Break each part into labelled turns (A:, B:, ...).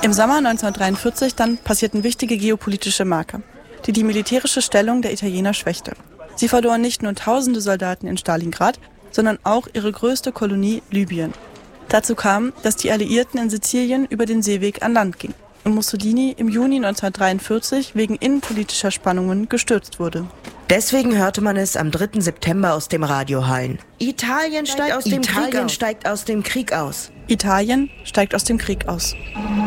A: Im Sommer 1943 dann passierten wichtige geopolitische Marker, die militärische Stellung der Italiener schwächte. Sie verloren nicht nur tausende Soldaten in Stalingrad, sondern auch ihre größte Kolonie Libyen. Dazu kam, dass die Alliierten in Sizilien über den Seeweg an Land gingen und Mussolini im Juni 1943 wegen innenpolitischer Spannungen gestürzt wurde.
B: Deswegen hörte man es am 3. September aus dem Radio hallen. Italien steigt aus dem Krieg aus.
A: Italien steigt aus dem Krieg aus.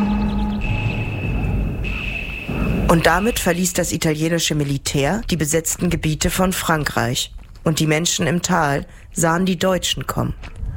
B: Und damit verließ das italienische Militär die besetzten Gebiete von Frankreich. Und die Menschen im Tal sahen die Deutschen kommen.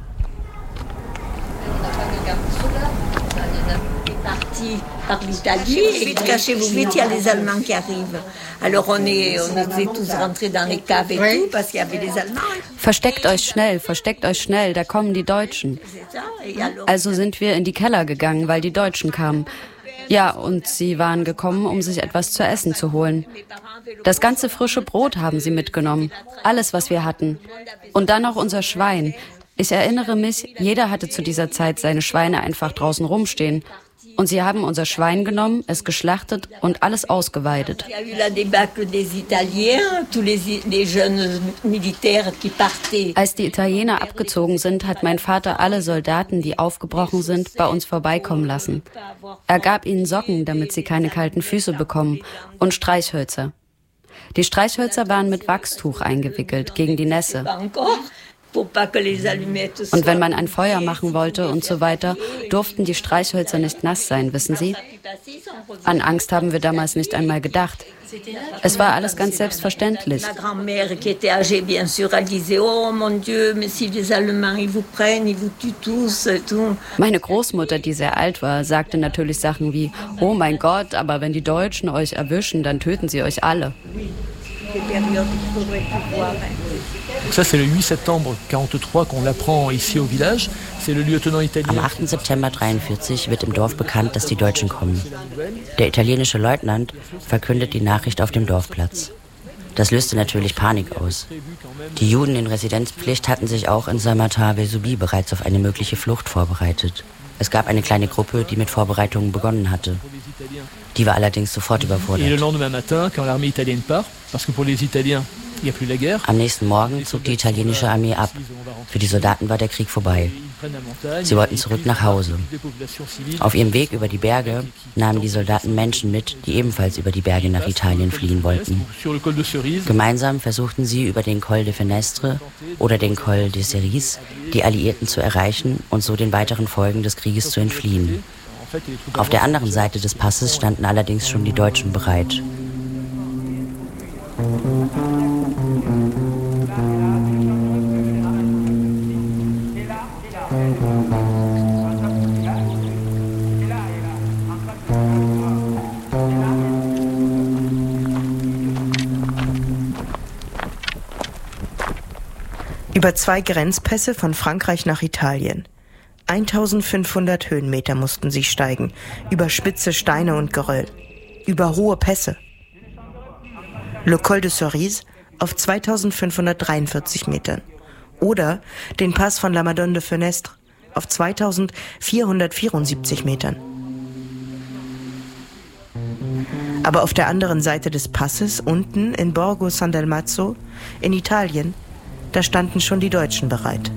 C: Par l'Italie, vite cachez-vous, vite, il y a les Allemands qui arrivent. Alors on était tous rentrés dans les caves et tout, parce qu'il y avait les Allemands.
D: Versteckt euch schnell, da kommen die Deutschen. Also sind wir in die Keller gegangen, weil die Deutschen kamen. Ja, und sie waren gekommen, um sich etwas zu essen zu holen. Das ganze frische Brot haben sie mitgenommen, alles, was wir hatten. Und dann noch unser Schwein. Ich erinnere mich, jeder hatte zu dieser Zeit seine Schweine einfach draußen rumstehen. Und sie haben unser Schwein genommen, es geschlachtet und alles ausgeweidet. Als die Italiener abgezogen sind, hat mein Vater alle Soldaten, die aufgebrochen sind, bei uns vorbeikommen lassen. Er gab ihnen Socken, damit sie keine kalten Füße bekommen, und Streichhölzer. Die Streichhölzer waren mit Wachstuch eingewickelt gegen die Nässe. Und wenn man ein Feuer machen wollte und so weiter, durften die Streichhölzer nicht nass sein, wissen Sie? An Angst haben wir damals nicht einmal gedacht. Es war alles ganz selbstverständlich. Meine Großmutter, die sehr alt war, sagte natürlich Sachen wie: Oh mein Gott, aber wenn die Deutschen euch erwischen, dann töten sie euch alle.
E: Ça, c'est le 8 septembre 1943 qu'on l'apprend ici au village. C'est le lieutenant italien.
F: Am 8. September 1943 wird im Dorf bekannt, dass die Deutschen kommen. Der italienische Leutnant verkündet die Nachricht auf dem Dorfplatz. Das löste natürlich Panik aus. Die Juden in Residenzpflicht hatten sich auch in Samartin-Vesubie bereits auf eine mögliche Flucht vorbereitet. Es gab eine kleine Gruppe, die mit Vorbereitungen begonnen hatte. Die war allerdings sofort überfordert. Am nächsten Morgen zog die italienische Armee ab. Für die Soldaten war der Krieg vorbei. Sie wollten zurück nach Hause. Auf ihrem Weg über die Berge nahmen die Soldaten Menschen mit, die ebenfalls über die Berge nach Italien fliehen wollten. Gemeinsam versuchten sie über den Col de Fenestre oder den Col de Cerise die Alliierten zu erreichen und so den weiteren Folgen des Krieges zu entfliehen. Auf der anderen Seite des Passes standen allerdings schon die Deutschen bereit.
B: Über 2 Grenzpässe von Frankreich nach Italien. 1500 Höhenmeter mussten sie steigen, über spitze Steine und Geröll, über hohe Pässe. Le Col de Cerise auf 2543 Metern oder den Pass von La Madone de Fenestre auf 2474 Metern. Aber auf der anderen Seite des Passes, unten in Borgo San Dalmazzo, in Italien, da standen schon die Deutschen bereit.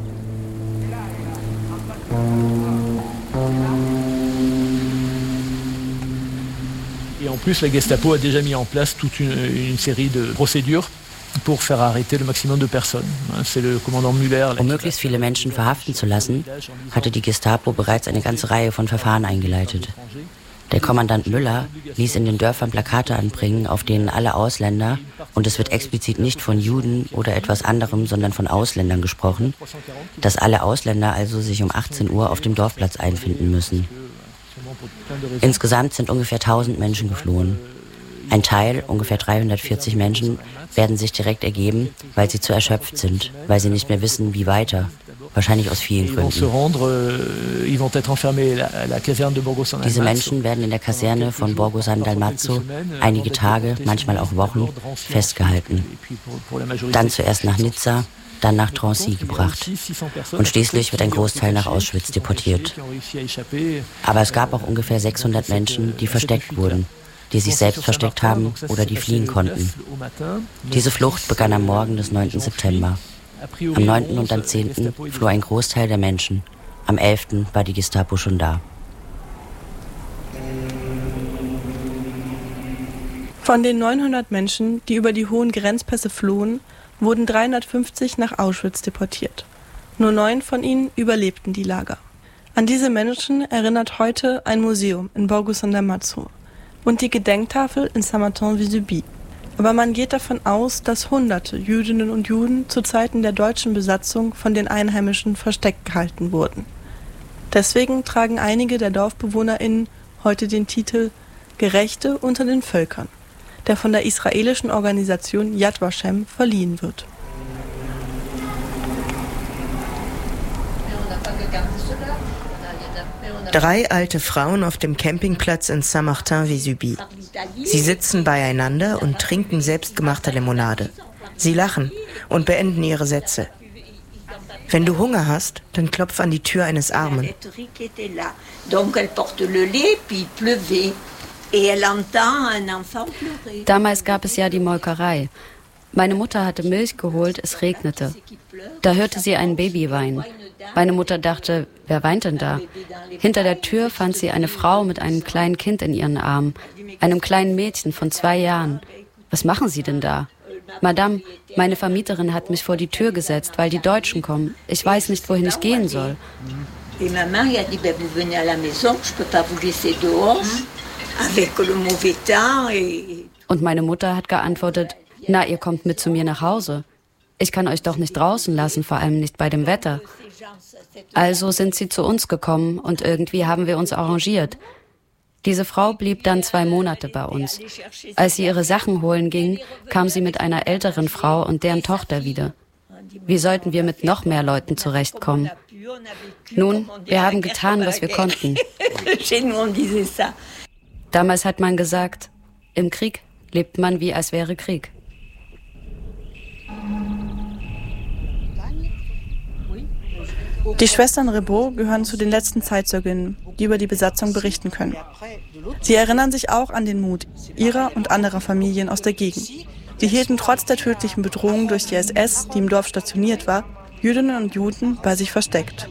E: Et en plus, la Gestapo a déjà mis en place toute une série de procédures pour faire arrêter le maximum de personnes. C'est le commandant Müller.
F: Um möglichst viele Menschen verhaften zu lassen, hatte die Gestapo bereits eine ganze Reihe von Verfahren eingeleitet. Der Kommandant Müller ließ in den Dörfern Plakate anbringen, auf denen alle Ausländer, und es wird explizit nicht von Juden oder etwas anderem, sondern von Ausländern gesprochen, dass alle Ausländer also sich um 18 Uhr auf dem Dorfplatz einfinden müssen. Insgesamt sind ungefähr 1000 Menschen geflohen. Ein Teil, ungefähr 340 Menschen, werden sich direkt ergeben, weil sie zu erschöpft sind, weil sie nicht mehr wissen, wie weiter. Wahrscheinlich aus vielen Gründen. Diese Menschen werden in der Kaserne von Borgo San Dalmazzo einige Tage, manchmal auch Wochen, festgehalten. Dann zuerst nach Nizza, dann nach Drancy gebracht. Und schließlich wird ein Großteil nach Auschwitz deportiert. Aber es gab auch ungefähr 600 Menschen, die versteckt wurden, die sich selbst versteckt haben oder die fliehen konnten. Diese Flucht begann am Morgen des 9. September. Am 9. und am 10. floh ein Großteil der Menschen. Am 11. war die Gestapo schon da.
A: Von den 900 Menschen, die über die hohen Grenzpässe flohen, wurden 350 nach Auschwitz deportiert. Nur 9 von ihnen überlebten die Lager. An diese Menschen erinnert heute ein Museum in Borgo-San-Damaso und die Gedenktafel in Saint-Martin-Vésubie. Aber man geht davon aus, dass Hunderte Jüdinnen und Juden zu Zeiten der deutschen Besatzung von den Einheimischen versteckt gehalten wurden. Deswegen tragen einige der DorfbewohnerInnen heute den Titel Gerechte unter den Völkern, der von der israelischen Organisation Yad Vashem verliehen wird.
B: Drei alte Frauen auf dem Campingplatz in Saint-Martin-Vésubie. Sie sitzen beieinander und trinken selbstgemachte Limonade. Sie lachen und beenden ihre Sätze. Wenn du Hunger hast, dann klopf an die Tür eines Armen.
D: Damals gab es ja die Molkerei. Meine Mutter hatte Milch geholt, es regnete. Da hörte sie ein Baby weinen. Meine Mutter dachte, wer weint denn da? Hinter der Tür fand sie eine Frau mit einem kleinen Kind in ihren Armen, einem kleinen Mädchen von 2 Jahren. Was machen Sie denn da? Madame, meine Vermieterin hat mich vor die Tür gesetzt, weil die Deutschen kommen. Ich weiß nicht, wohin ich gehen soll. Und meine Mutter hat geantwortet, na, ihr kommt mit zu mir nach Hause. Ich kann euch doch nicht draußen lassen, vor allem nicht bei dem Wetter. Also sind sie zu uns gekommen und irgendwie haben wir uns arrangiert. Diese Frau blieb dann 2 Monate bei uns. Als sie ihre Sachen holen ging, kam sie mit einer älteren Frau und deren Tochter wieder. Wie sollten wir mit noch mehr Leuten zurechtkommen? Nun, wir haben getan, was wir konnten. Damals hat man gesagt, im Krieg lebt man wie als wäre Krieg.
A: Die Schwestern Rebaud gehören zu den letzten Zeitzeuginnen, die über die Besatzung berichten können. Sie erinnern sich auch an den Mut ihrer und anderer Familien aus der Gegend. Sie hielten trotz der tödlichen Bedrohung durch die SS, die im Dorf stationiert war, Jüdinnen und Juden bei sich versteckt.